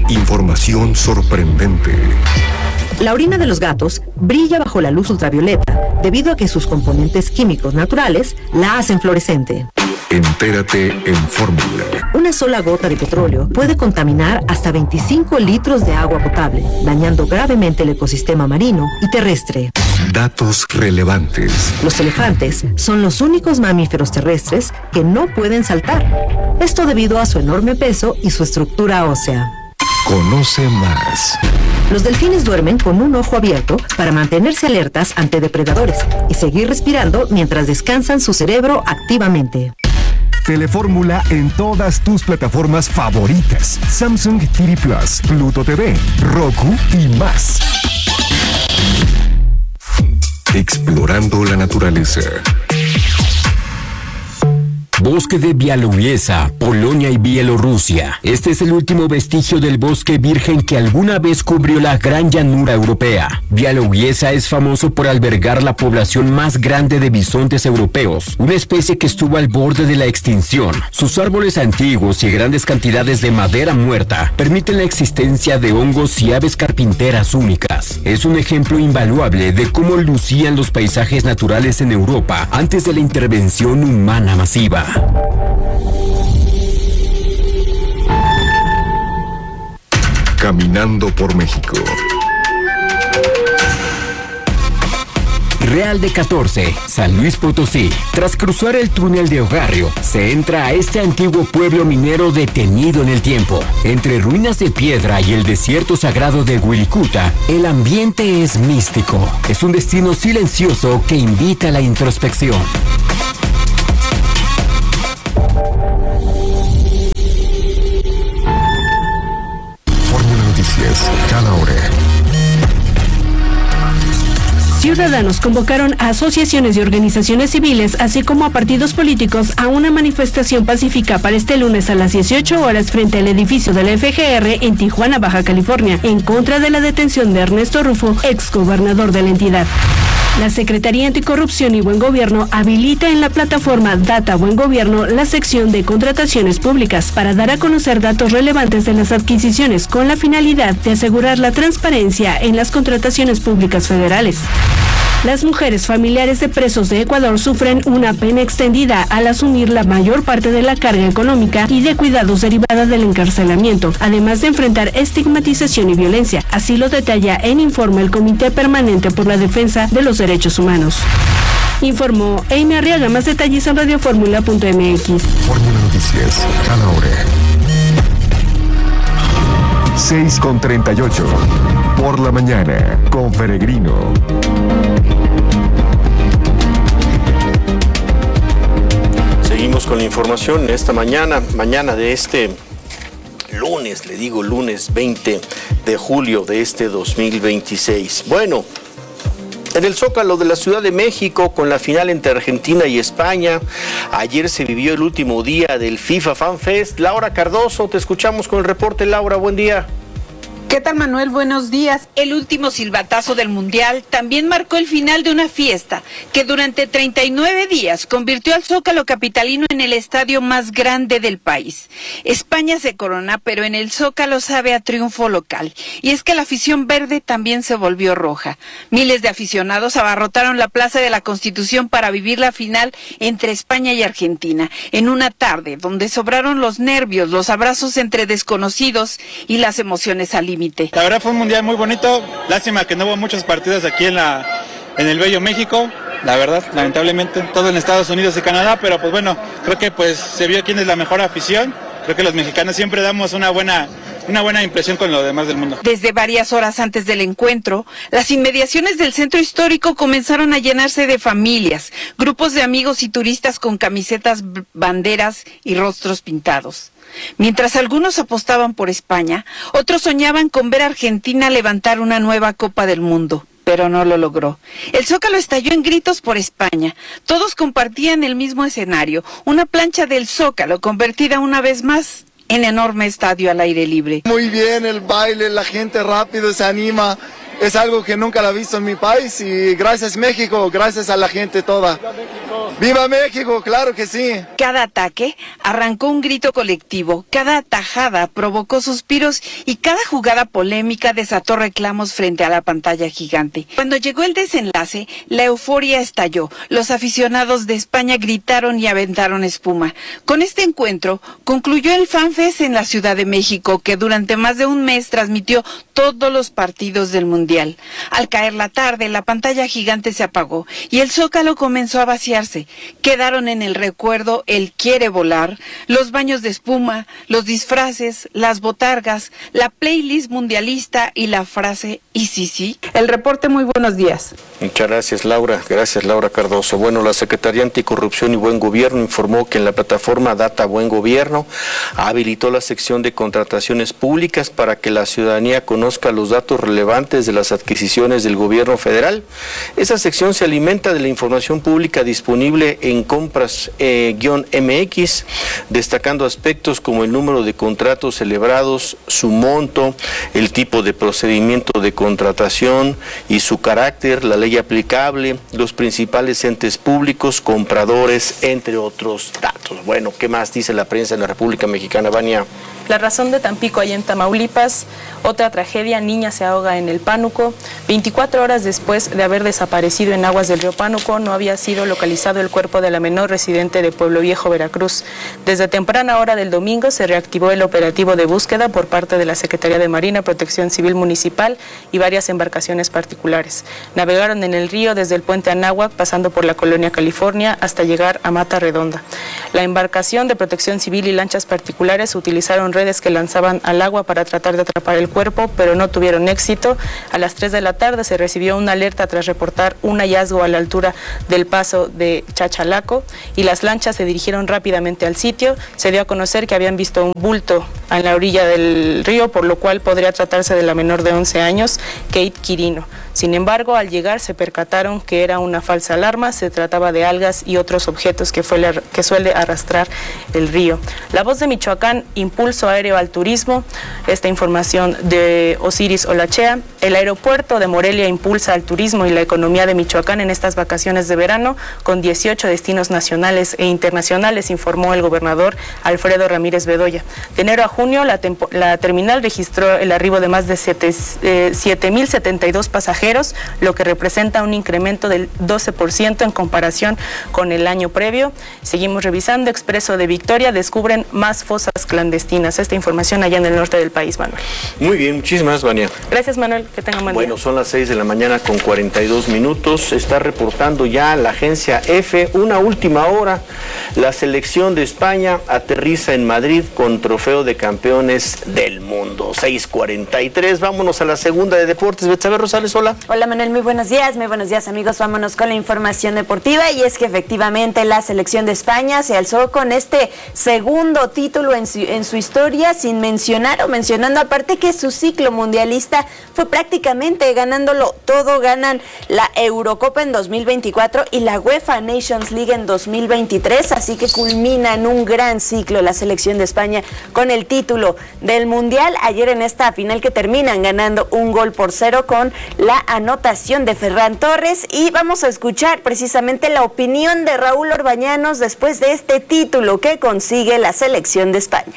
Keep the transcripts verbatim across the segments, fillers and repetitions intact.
Información sorprendente. La orina de los gatos brilla bajo la luz ultravioleta debido a que sus componentes químicos naturales la hacen fluorescente. Entérate en Fórmula. Una sola gota de petróleo puede contaminar hasta veinticinco litros de agua potable, dañando gravemente el ecosistema marino y terrestre. Datos relevantes. Los elefantes son los únicos mamíferos terrestres que no pueden saltar. Esto debido a su enorme peso y su estructura ósea. Conoce más. Los delfines duermen con un ojo abierto para mantenerse alertas ante depredadores y seguir respirando mientras descansan su cerebro activamente. Telefórmula en todas tus plataformas favoritas: Samsung T V Plus, Pluto T V, Roku y más. Explorando la naturaleza. Bosque de Białowieża, Polonia y Bielorrusia. Este es el último vestigio del bosque virgen que alguna vez cubrió la gran llanura europea. Białowieża es famoso por albergar la población más grande de bisontes europeos, una especie que estuvo al borde de la extinción. Sus árboles antiguos y grandes cantidades de madera muerta permiten la existencia de hongos y aves carpinteras únicas. Es un ejemplo invaluable de cómo lucían los paisajes naturales en Europa antes de la intervención humana masiva. Caminando por México. Real de catorce, San Luis Potosí. Tras cruzar el túnel de Ogarrio, se entra a este antiguo pueblo minero detenido en el tiempo. Entre ruinas de piedra y el desierto sagrado de Huilicuta, el ambiente es místico. Es un destino silencioso que invita a la introspección. Cada hora. Ciudadanos convocaron a asociaciones y organizaciones civiles, así como a partidos políticos, a una manifestación pacífica para este lunes a las dieciocho horas frente al edificio de la F G R en Tijuana, Baja California, en contra de la detención de Ernesto Rufo, exgobernador de la entidad. La Secretaría Anticorrupción y Buen Gobierno habilita en la plataforma Data Buen Gobierno la sección de contrataciones públicas para dar a conocer datos relevantes de las adquisiciones con la finalidad de asegurar la transparencia en las contrataciones públicas federales. Las mujeres familiares de presos de Ecuador sufren una pena extendida al asumir la mayor parte de la carga económica y de cuidados derivada del encarcelamiento, además de enfrentar estigmatización y violencia. Así lo detalla en informe el Comité Permanente por la Defensa de los Derechos Humanos. Informó Amy Arriaga. Más detalles en radioformula punto m x. Fórmula Noticias, cada hora. seis con treinta y ocho. Por la mañana, con Peregrino. Seguimos con la información esta mañana, mañana de este lunes, le digo lunes veinte de julio de este dos mil veintiséis. Bueno, en el Zócalo de la Ciudad de México, con la final entre Argentina y España, ayer se vivió el último día del FIFA Fan Fest. Laura Cardoso, te escuchamos con el reporte. Laura, buen día. ¿Qué tal, Manuel? Buenos días. El último silbatazo del Mundial también marcó el final de una fiesta que durante treinta y nueve días convirtió al Zócalo capitalino en el estadio más grande del país. España se corona, pero en el Zócalo sabe a triunfo local. Y es que la afición verde también se volvió roja. Miles de aficionados abarrotaron la Plaza de la Constitución para vivir la final entre España y Argentina, en una tarde donde sobraron los nervios, los abrazos entre desconocidos y las emociones al límite. La verdad fue un mundial muy bonito, lástima que no hubo muchos partidos aquí en la en el bello México, la verdad, lamentablemente, todo en Estados Unidos y Canadá, pero pues bueno, creo que pues se vio quién es la mejor afición. Creo que los mexicanos siempre damos una buena una buena impresión con lo demás del mundo. Desde varias horas antes del encuentro, las inmediaciones del centro histórico comenzaron a llenarse de familias, grupos de amigos y turistas con camisetas, banderas y rostros pintados. Mientras algunos apostaban por España, otros soñaban con ver a Argentina levantar una nueva Copa del Mundo, pero no lo logró. El Zócalo estalló en gritos por España. Todos compartían el mismo escenario, una plancha del Zócalo convertida una vez más en enorme estadio al aire libre. Muy bien el baile, la gente rápido se anima. es algo que nunca la he visto en mi país y gracias México, gracias a la gente toda. ¡Viva México! ¡Claro que sí! Cada ataque arrancó un grito colectivo, cada tajada provocó suspiros y cada jugada polémica desató reclamos frente a la pantalla gigante. Cuando llegó el desenlace, la euforia estalló. Los aficionados de España gritaron y aventaron espuma. Con este encuentro concluyó el FanFest en la Ciudad de México, que durante más de un mes transmitió todos los partidos del Mundial. Al caer la tarde, la pantalla gigante se apagó y el Zócalo comenzó a vaciarse. Quedaron en el recuerdo el quiere volar, los baños de espuma, los disfraces, las botargas, la playlist mundialista y la frase ¿y sí, sí? El reporte, muy buenos días. Muchas gracias, Laura. Gracias, Laura Cardoso. Bueno, la Secretaría Anticorrupción y Buen Gobierno informó que en la plataforma Data Buen Gobierno habilitó la sección de contrataciones públicas para que la ciudadanía conozca los datos relevantes de las adquisiciones del gobierno federal. Esa sección se alimenta de la información pública disponible en compras eh, M X, destacando aspectos como el número de contratos celebrados, su monto, el tipo de procedimiento de contratación y su carácter, la ley aplicable, los principales entes públicos, compradores, entre otros datos. Bueno, ¿qué más dice la prensa en la República Mexicana, Vania? La razón de Tampico, allá en Tamaulipas, otra tragedia, niña se ahoga en el Pánuco. veinticuatro horas después de haber desaparecido en aguas del río Pánuco, no había sido localizado el cuerpo de la menor residente de Pueblo Viejo, Veracruz. Desde temprana hora del domingo se reactivó el operativo de búsqueda por parte de la Secretaría de Marina, Protección Civil Municipal y varias embarcaciones particulares. Navegaron en el río desde el puente Anáhuac, pasando por la colonia California, hasta llegar a Mata Redonda. La embarcación de Protección Civil y lanchas particulares utilizaron redes que lanzaban al agua para tratar de atrapar el cuerpo, pero no tuvieron éxito. A las tres de la tarde se recibió una alerta tras reportar un hallazgo a la altura del paso de Chachalaco y las lanchas se dirigieron rápidamente al sitio. Se dio a conocer que habían visto un bulto en la orilla del río, por lo cual podría tratarse de la menor de once años, Kate Quirino. Sin embargo, al llegar se percataron que era una falsa alarma, se trataba de algas y otros objetos que, fue, que suele arrastrar el río. La Voz de Michoacán, impulso aéreo al turismo, esta información de Osiris Olachea. El aeropuerto de Morelia impulsa al turismo y la economía de Michoacán en estas vacaciones de verano con dieciocho destinos nacionales e internacionales, informó el gobernador Alfredo Ramírez Bedoya. De enero a junio, la, la terminal registró el arribo de más de siete mil setenta y dos pasajeros, lo que representa un incremento del doce por ciento en comparación con el año previo. Seguimos revisando. Expreso de Victoria, descubren más fosas clandestinas. Esta información allá en el norte del país, Manuel. Muy bien, muchísimas gracias, Vania. Gracias, Manuel, que tengan buen día. Bueno, son las seis de la mañana con cuarenta y dos minutos. Está reportando ya la agencia F, una última hora. La selección de España aterriza en Madrid con trofeo de campeones del mundo. seis cuarenta y tres. Vámonos a la segunda de deportes. Betsabe Rosales, hola. Hola, Manuel, muy buenos días, muy buenos días, amigos. Vámonos con la información deportiva, y es que efectivamente la selección de España se alzó con este segundo título en su, en su historia, sin mencionar o mencionando aparte que su ciclo mundialista fue prácticamente ganándolo todo. Ganan la Eurocopa en dos mil veinticuatro y la UEFA Nations League en dos mil veintitrés, así que culminan un gran ciclo la selección de España con el título del Mundial. Ayer en esta final que terminan ganando un gol por cero con la anotación de Ferran Torres, y vamos a escuchar precisamente la opinión de Raúl Orbañanos después de este título que consigue la selección de España.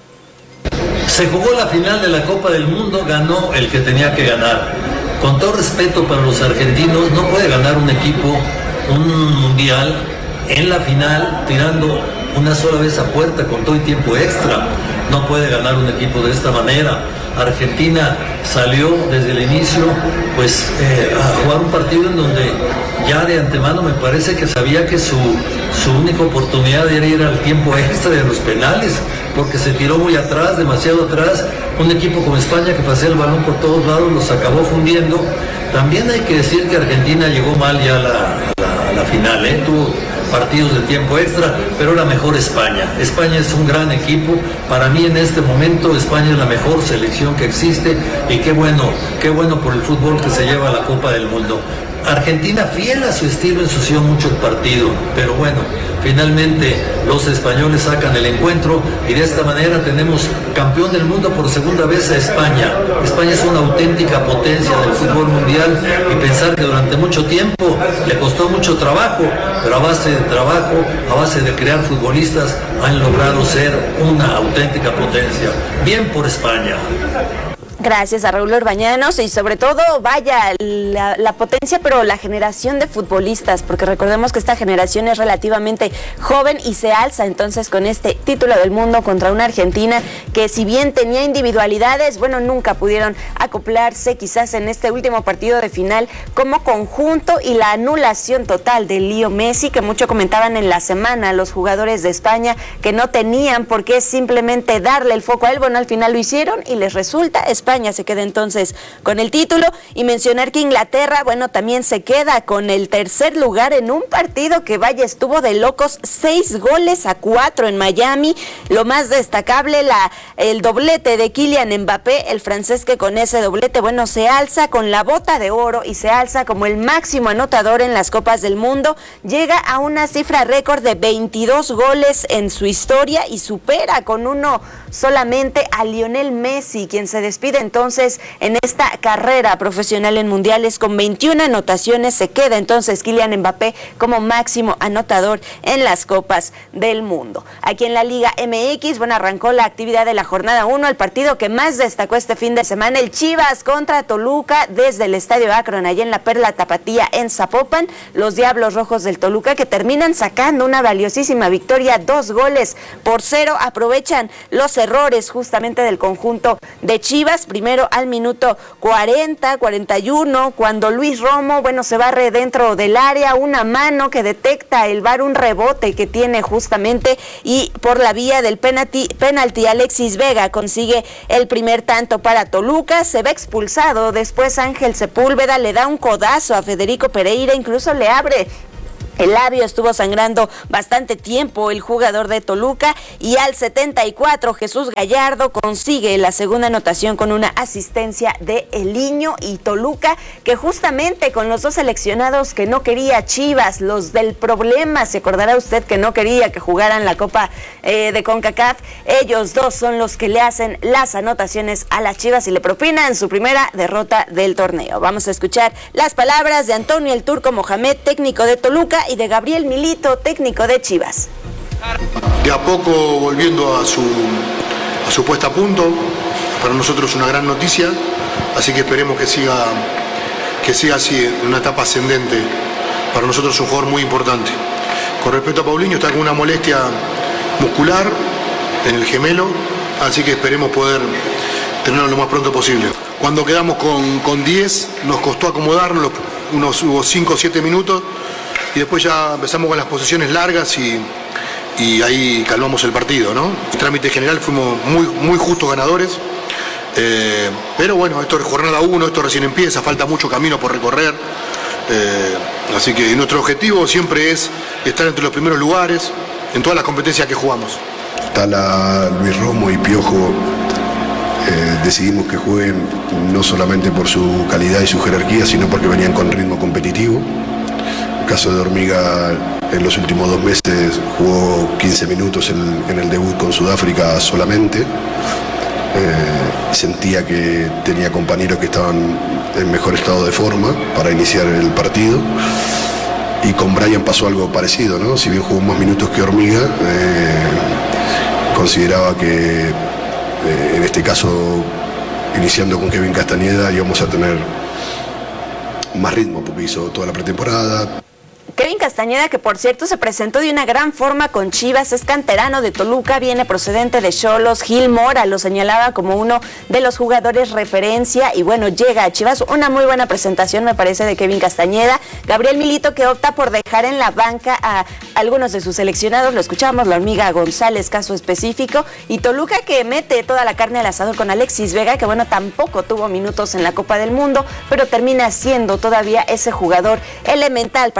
Se jugó la final de la Copa del Mundo, ganó el que tenía que ganar. Con todo respeto para los argentinos, no puede ganar un equipo un mundial en la final tirando una sola vez a puerta con todo el tiempo extra. No puede ganar un equipo de esta manera. Argentina salió desde el inicio pues eh, a jugar un partido en donde ya de antemano me parece que sabía que su, su única oportunidad era ir al tiempo extra de los penales, porque se tiró muy atrás, demasiado atrás. Un equipo como España que pasea el balón por todos lados los acabó fundiendo. También hay que decir que Argentina llegó mal ya a la, a la, a la final, ¿eh? Tuvo partidos de tiempo extra, pero era mejor España. España es un gran equipo. Para mí en este momento España es la mejor selección que existe, y qué bueno, qué bueno por el fútbol que se lleva a la Copa del Mundo. Argentina, fiel a su estilo, ensució mucho el partido, pero bueno, finalmente los españoles sacan el encuentro y de esta manera tenemos campeón del mundo por segunda vez a España. España es una auténtica potencia del fútbol mundial y pensar que durante mucho tiempo le costó mucho trabajo, pero a base de trabajo, a base de crear futbolistas, han logrado ser una auténtica potencia. Bien por España. Gracias a Raúl Orbañanos y sobre todo, vaya, la, la potencia, pero la generación de futbolistas, porque recordemos que esta generación es relativamente joven y se alza entonces con este título del mundo contra una Argentina que si bien tenía individualidades, bueno, nunca pudieron acoplarse quizás en este último partido de final como conjunto y la anulación total de Leo Messi, que mucho comentaban en la semana los jugadores de España que no tenían por qué simplemente darle el foco a él. Bueno, al final lo hicieron y les resulta. España se queda entonces con el título y mencionar que Inglaterra, bueno, también se queda con el tercer lugar en un partido que vaya, estuvo de locos, seis goles a cuatro en Miami. Lo más destacable, la, el doblete de Kylian Mbappé, el francés que con ese doblete, bueno, se alza con la bota de oro y se alza como el máximo anotador en las Copas del Mundo, llega a una cifra récord de veintidós goles en su historia y supera con uno solamente a Lionel Messi, quien se despide entonces en esta carrera profesional en mundiales con veintiuna anotaciones. Se queda entonces Kylian Mbappé como máximo anotador en las Copas del Mundo. Aquí en la Liga M X, bueno, arrancó la actividad de la jornada uno, el partido que más destacó este fin de semana, el Chivas contra Toluca desde el Estadio Akron, allá en la Perla Tapatía en Zapopan. Los Diablos Rojos del Toluca, que terminan sacando una valiosísima victoria, dos goles por cero, aprovechan los errores justamente del conjunto de Chivas. Primero al minuto cuarenta, cuarenta y uno, cuando Luis Romo, bueno, se barre dentro del área, una mano que detecta el V A R, un rebote que tiene justamente, y por la vía del penalti, penalti Alexis Vega consigue el primer tanto para Toluca. Se ve expulsado, después Ángel Sepúlveda le da un codazo a Federico Pereira, incluso le abre el labio, estuvo sangrando bastante tiempo el jugador de Toluca, y al setenta y cuatro Jesús Gallardo consigue la segunda anotación con una asistencia de Eliño, y Toluca, que justamente con los dos seleccionados que no quería Chivas, los del problema, se acordará usted que no quería que jugaran la Copa eh, de CONCACAF, ellos dos son los que le hacen las anotaciones a las Chivas y le propinan su primera derrota del torneo. Vamos a escuchar las palabras de Antonio El Turco Mohamed, técnico de Toluca, y de Gabriel Milito, técnico de Chivas. De a poco volviendo a su, a su puesta a punto, para nosotros una gran noticia, así que esperemos que siga, que siga así, en una etapa ascendente. Para nosotros es un jugador muy importante. Con respecto a Paulinho, está con una molestia muscular en el gemelo, así que esperemos poder tenerlo lo más pronto posible. Cuando quedamos con, con diez, nos costó acomodarnos, unos hubo cinco o siete minutos, y después ya empezamos con las posiciones largas y, y ahí calmamos el partido, ¿no? En trámite general fuimos muy, muy justos ganadores, eh, pero bueno, esto es jornada uno, esto recién empieza, falta mucho camino por recorrer, eh, así que nuestro objetivo siempre es estar entre los primeros lugares en todas las competencias que jugamos. Tala, Luis Romo y Piojo eh, decidimos que jueguen no solamente por su calidad y su jerarquía, sino porque venían con ritmo competitivo. En el caso de Hormiga, en los últimos dos meses jugó quince minutos en, en el debut con Sudáfrica solamente. Eh, sentía que tenía compañeros que estaban en mejor estado de forma para iniciar el partido. Y con Brian pasó algo parecido, ¿no? Si bien jugó más minutos que Hormiga, eh, consideraba que eh, en este caso, iniciando con Kevin Castañeda, íbamos a tener más ritmo porque hizo toda la pretemporada. Kevin Castañeda, que por cierto se presentó de una gran forma con Chivas, es canterano de Toluca, viene procedente de Xolos. Gil Mora lo señalaba como uno de los jugadores referencia y bueno, llega a Chivas. Una muy buena presentación me parece de Kevin Castañeda. Gabriel Milito, que opta por dejar en la banca a algunos de sus seleccionados, lo escuchamos, la Hormiga González, caso específico, y Toluca, que mete toda la carne al asador con Alexis Vega, que bueno, tampoco tuvo minutos en la Copa del Mundo, pero termina siendo todavía ese jugador elemental para los Diablos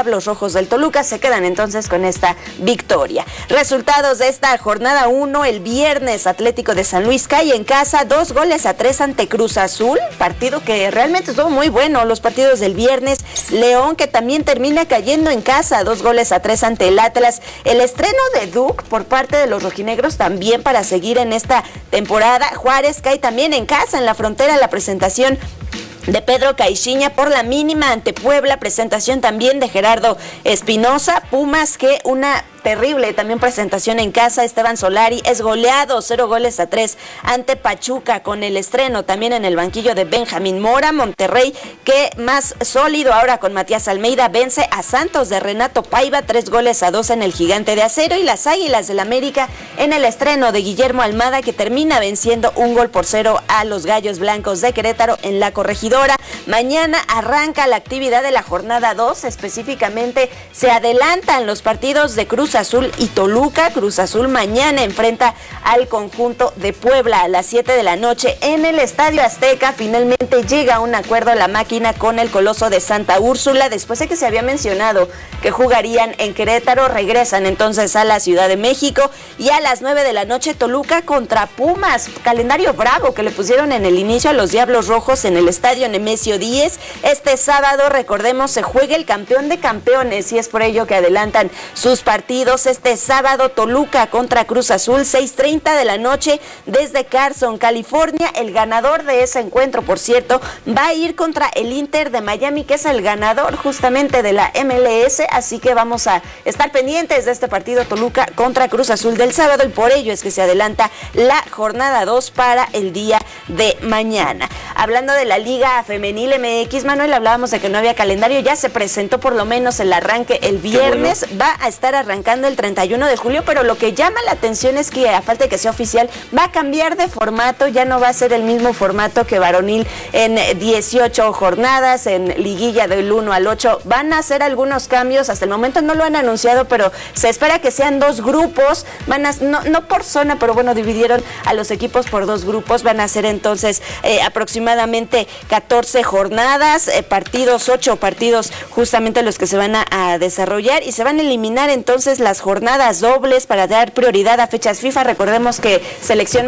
Diablos Rojos del Toluca se quedan entonces con esta victoria. Resultados de esta jornada uno, el viernes Atlético de San Luis cae en casa dos goles a tres ante Cruz Azul, partido que realmente estuvo muy bueno, los partidos del viernes. León, que también termina cayendo en casa, dos goles a tres ante el Atlas. El estreno de Duke por parte de los rojinegros también para seguir en esta temporada. Juárez cae también en casa, en la Frontera, la presentación de Pedro Caixinha por la mínima ante Puebla, presentación también de Gerardo Espinosa. Pumas, que una terrible también presentación en casa, Esteban Solari es goleado cero goles a tres ante Pachuca, con el estreno también en el banquillo de Benjamín Mora. Monterrey, que más sólido ahora con Matías Almeida, vence a Santos de Renato Paiva tres goles a dos en el Gigante de Acero. Y las Águilas del América en el estreno de Guillermo Almada, que termina venciendo un gol por cero a los Gallos Blancos de Querétaro en la Corregidora. Mañana arranca la actividad de la jornada dos, específicamente se adelantan los partidos de Cruz Azul y Toluca. Cruz Azul mañana enfrenta al conjunto de Puebla a las siete de la noche en el Estadio Azteca. Finalmente llega a un acuerdo la máquina con el Coloso de Santa Úrsula, después de que se había mencionado que jugarían en Querétaro. Regresan entonces a la Ciudad de México, y a las nueve de la noche Toluca contra Pumas, calendario bravo que le pusieron en el inicio a los Diablos Rojos en el Estadio Nemesio Díez. Este sábado, recordemos, se juega el campeón de campeones, y es por ello que adelantan sus partidos. Este sábado, Toluca contra Cruz Azul, seis treinta de la noche desde Carson, California. El ganador de ese encuentro, por cierto, va a ir contra el Inter de Miami, que es el ganador justamente de la M L S, así que vamos a estar pendientes de este partido Toluca contra Cruz Azul del sábado, y por ello es que se adelanta la jornada dos para el día de mañana. Hablando de la Liga Femenil M X, Manuel, hablábamos de que no había calendario, ya se presentó por lo menos el arranque el viernes, bueno. Va a estar arrancando el treinta y uno de julio, pero lo que llama la atención es que, a falta de que sea oficial, va a cambiar de formato, ya no va a ser el mismo formato que varonil en dieciocho jornadas, en liguilla del uno al ocho, van a hacer algunos cambios, hasta el momento no lo han anunciado, pero se espera que sean dos grupos, van a, no, no por zona, pero bueno, dividieron a los equipos por dos grupos, van a ser entonces eh, aproximadamente catorce jornadas, eh, partidos, ocho partidos justamente los que se van a, a desarrollar, y se van a eliminar entonces las jornadas dobles para dar prioridad a fechas FIFA. Recordemos que selección